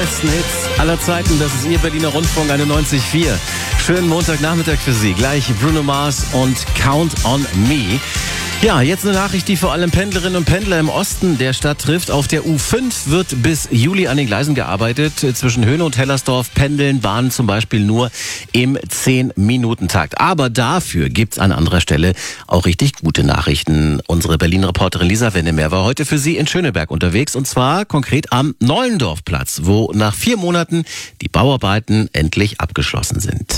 besten Hits aller Zeiten. Das ist Ihr Berliner Rundfunk 91.4. Schönen Montagnachmittag für Sie. Gleich Bruno Mars und Count on Me. Ja, jetzt eine Nachricht, die vor allem Pendlerinnen und Pendler im Osten der Stadt trifft. Auf der U5 wird bis Juli an den Gleisen gearbeitet. Zwischen Höhne und Hellersdorf pendeln Bahnen zum Beispiel nur im 10-Minuten-Takt. Aber dafür gibt's an anderer Stelle auch richtig gute Nachrichten. Unsere Berlin-Reporterin Lisa Wennemer war heute für Sie in Schöneberg unterwegs. Und zwar konkret am Nollendorfplatz, wo nach 4 Monaten die Bauarbeiten endlich abgeschlossen sind.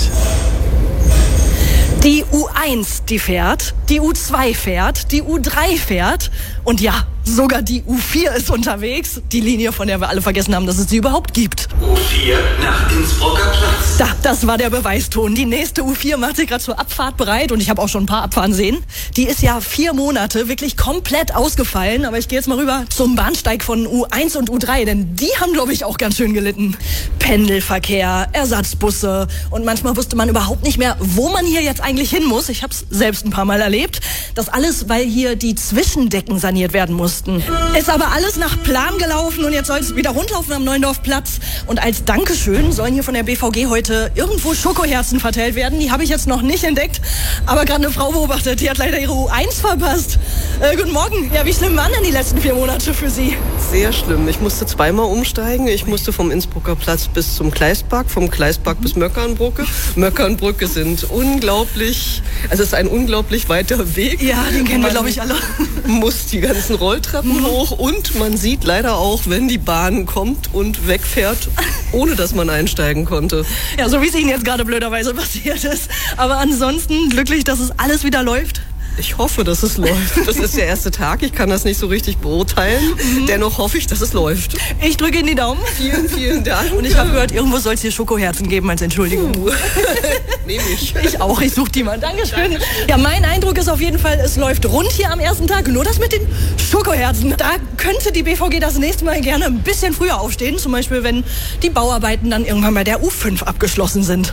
Die U1, die fährt, die U2 fährt, die U3 fährt und ja, sogar die U4 ist unterwegs. Die Linie, von der wir alle vergessen haben, dass es sie überhaupt gibt. U4 nach Innsbrucker Platz. Das war der Beweiston. Die nächste U4 macht sich gerade zur Abfahrt bereit und ich habe auch schon ein paar Abfahren sehen. Die ist ja 4 Monate wirklich komplett ausgefallen, aber ich gehe jetzt mal rüber zum Bahnsteig von U1 und U3, denn die haben, glaube ich, auch ganz schön gelitten. Pendelverkehr, Ersatzbusse und manchmal wusste man überhaupt nicht mehr, wo man hier jetzt eigentlich hin muss. Ich habe es selbst ein paar Mal erlebt. Das alles, weil hier die Zwischendecken saniert werden mussten. Ist aber alles nach Plan gelaufen und jetzt soll es wieder rundlaufen am Nollendorfplatz. Und als Dankeschön sollen hier von der BVG heute irgendwo Schokoherzen verteilt werden. Die habe ich jetzt noch nicht entdeckt, aber gerade eine Frau beobachtet, die hat leider ihre U1 verpasst. Guten Morgen. Ja, wie schlimm waren denn die letzten 4 Monate für Sie? Sehr schlimm. Ich musste 2-mal umsteigen. Ich musste vom Innsbrucker Platz bis zum Kleistpark, vom Kleistpark bis Möckernbrücke. Möckernbrücke sind unglaublich, also es ist ein unglaublich weiter Weg. Ja, den kennen wir, glaube ich, alle. Muss die ganzen Rolltreppen hoch und man sieht leider auch, wenn die Bahn kommt und wegfährt, ohne dass man einsteigen konnte. Ja, so wie es Ihnen jetzt gerade blöderweise passiert ist. Aber ansonsten glücklich, dass es alles wieder läuft. Ich hoffe, dass es läuft. Das ist der erste Tag. Ich kann das nicht so richtig beurteilen. Dennoch hoffe ich, dass es läuft. Ich drücke Ihnen die Daumen. Vielen, vielen Dank. Und ich habe gehört, irgendwo soll es hier Schokoherzen geben als Entschuldigung. Nehme ich. Ich auch. Ich suche die mal. Dankeschön. Ja, mein Eindruck ist auf jeden Fall, es läuft rund hier am ersten Tag. Nur das mit den Schokoherzen. Da könnte die BVG das nächste Mal gerne ein bisschen früher aufstehen. Zum Beispiel, wenn die Bauarbeiten dann irgendwann bei der U5 abgeschlossen sind.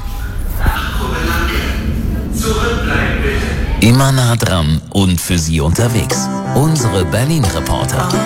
Zurückbleiben bitte. Immer nah dran und für Sie unterwegs. Unsere Berlin-Reporter.